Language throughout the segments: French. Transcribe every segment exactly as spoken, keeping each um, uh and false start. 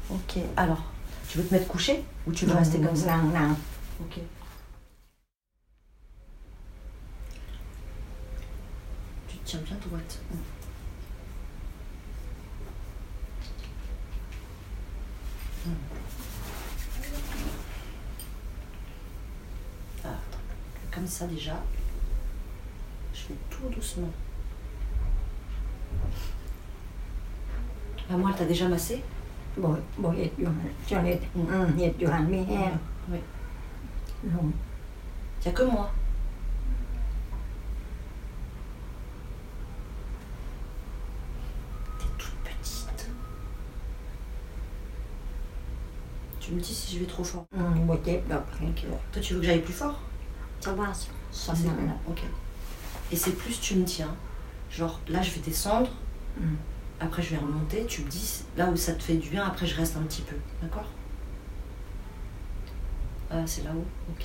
Ok, alors, tu veux te mettre couché ou tu veux Non, rester comme ça? Non, non. Ok. Tu te tiens bien droite. Hum. Ah, attends. Comme ça déjà. Je fais tout doucement. La moelle, t'as déjà massé? บ่บ่เฮ็ดอยู่หั่นช่วงนี้อืมเฮ็ดอยู่หั่นมีแห้ง Oui. ลง Il n'y a que moi. T'es toute petite. Tu me dis si je vais trop fort. อืมบ่เจ็บดอกแค่ Ok. Toi, tu veux que j'aille plus fort? จะว่าส Ça, ำ c'est นัก bon. ละ Ok. Et c'est plus tu me tiens. Genre, là, je vais descendre. อืม Après, je vais remonter. Tu me dis là où ça te fait du bien. Après, je reste un petit peu. D'accord? Ah, c'est là-haut? Ok.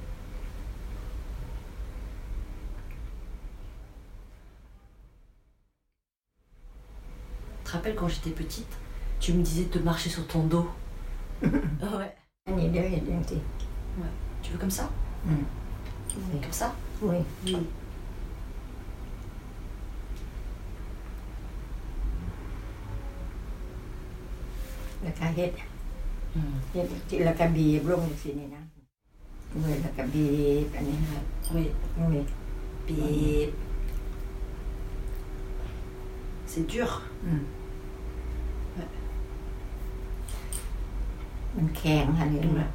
Tu te rappelles quand j'étais petite, tu me disais de marcher sur ton dos? Ouais. อันนี้เดี๋ยวเฮ็ดจังซี่ Ouais. Tu veux comme ça? อืม Comme ça? อุ้ย Oui. แล้วก็เฮ็ด Hmm. เฮ็ดที่แล้วก็บีบลงจังซี่นี่นะอุ้ยแล้วก็บีบอันนี้ครับ Oui. อุ้ย Bip. C'est dur. อืม Ouais. มันแข็งหั่นนี่ Ouais.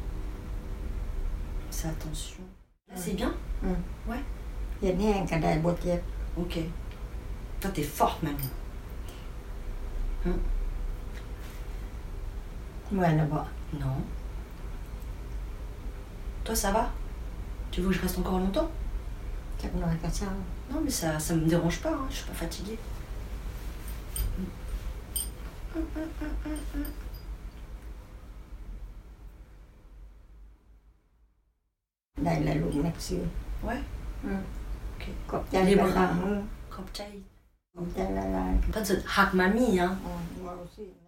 Fais attention. Là, c'est bien? อืม Ouais. เฮ็ดแห้งก็ได้บ่เจ็บ Ok. Toi, t'es forte même. Hmm. เมื่อยแล้วบ่ Non. Toi, ça va? Tu veux que je reste encore longtemps? จักหน่อยก็เช้า Non, mais ça ça me dérange pas, hein. Je suis pas fatiguée. ได้แล้วลูกแม็กซี่ Ouais. อืม Ok. ขอบใจ Les ห bras. ลายๆมือ Kopchai. ขอบใจหลาย Pas de hak mamie, hein. ๆอ๋อว้าวสิ